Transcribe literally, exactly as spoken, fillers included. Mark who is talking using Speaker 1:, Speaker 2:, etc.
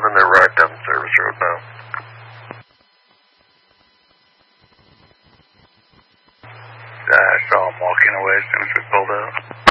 Speaker 1: eleven, they're right down the service road now.
Speaker 2: I saw them walking away as soon as we pulled up.